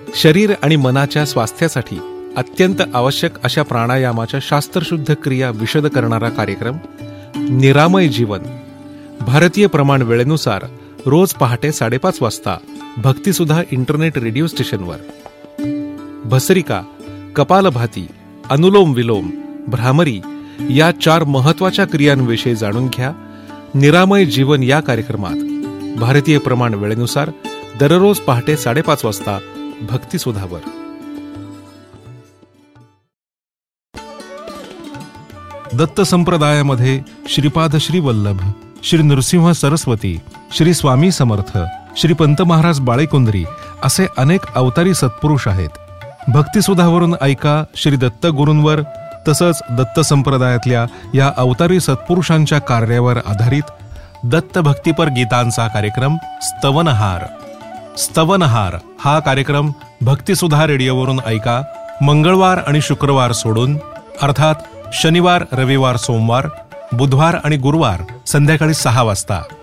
शरीर आणि मनाच्या स्वास्थ्यासाठी अत्यंत आवश्यक अशा प्राणायामाच्या शास्त्रशुद्ध क्रिया विशद करणारा कार्यक्रम निरामय जीवन भारतीय प्रमाण वेळेनुसार रोज पहाटे 5:30 वाजता भक्तिसुधा इंटरनेट रेडिओ स्टेशनवर. भस्त्रिका, कपालभाती, अनुलोम विलोम, भ्रामरी या 4 महत्वाच्या क्रियांविषयी जाणून घ्या. निरामय जीवन या कार्यक्रमात भारतीय प्रमाण वेळेनुसार दररोज पहाटे 5:30 वाजता भक्तिसुधावर. दत्त संप्रदायामध्ये श्रीपाद श्री वल्लभ, श्री नृसिंह सरस्वती, श्री स्वामी समर्थ, श्री पंत महाराज बाळेकुंद्री असे अनेक अवतारी सत्पुरुष आहेत. भक्तिसुधावरून ऐका श्री दत्त गुरूंवर तसंच दत्त संप्रदायातल्या या अवतारी सत्पुरुषांच्या कार्यावर आधारित दत्त भक्तिपर गीतांचा कार्यक्रम स्तवनहार. स्तवनहार हा कार्यक्रम भक्तिसुधा रेडिओवरून ऐका मंगळवार आणि शुक्रवार सोडून, अर्थात शनिवार, रविवार, सोमवार, बुधवार आणि गुरुवार संध्याकाळी 6 वाजता.